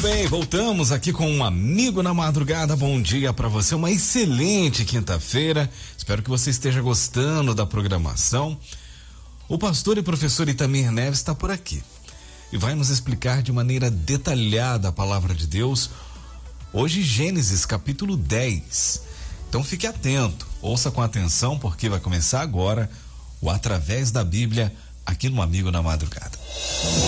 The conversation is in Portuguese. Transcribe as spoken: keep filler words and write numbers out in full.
bem, voltamos aqui com um amigo na madrugada. Bom dia para você, uma excelente quinta-feira. Espero que você esteja gostando da programação. O pastor e professor Itamir Neves está por aqui e vai nos explicar de maneira detalhada a palavra de Deus. Hoje, Gênesis capítulo dez. Então fique atento, ouça com atenção, porque vai começar agora o Através da Bíblia aqui no Amigo na Madrugada.